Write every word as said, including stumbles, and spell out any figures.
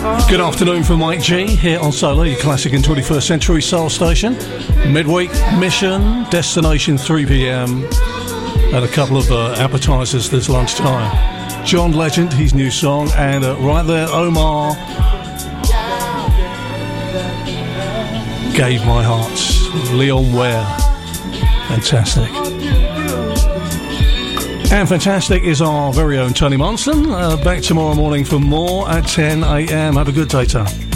Good afternoon from Mike G here on Solar, your classic and twenty-first century soul station. Midweek mission, destination three p.m. and a couple of uh, appetizers this lunchtime. John Legend, his new song, and uh, right there, Omar, Gave My Heart, Leon Ware. Fantastic. And fantastic is our very own Tony Monson. Uh, back tomorrow morning for more at ten a.m. Have a good day, Tony.